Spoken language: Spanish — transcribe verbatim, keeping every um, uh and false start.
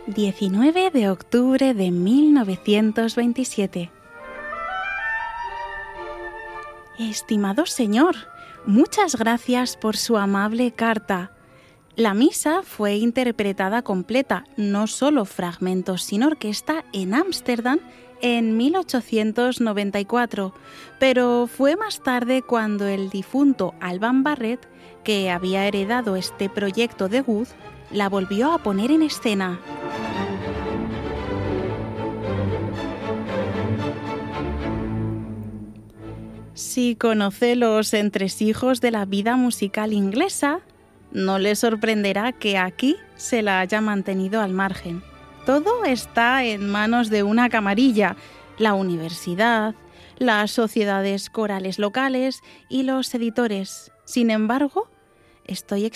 diecinueve de octubre de mil novecientos veintisiete. Estimado señor, muchas gracias por su amable carta. La misa fue interpretada completa, no solo fragmentos sin orquesta, en Ámsterdam en mil ochocientos noventa y cuatro, pero fue más tarde cuando el difunto Alban Barrett, que había heredado este proyecto de Wood, la volvió a poner en escena. Si conoce los entresijos de la vida musical inglesa, no le sorprenderá que aquí se la haya mantenido al margen. Todo está en manos de una camarilla, la universidad, las sociedades corales locales y los editores. Sin embargo, estoy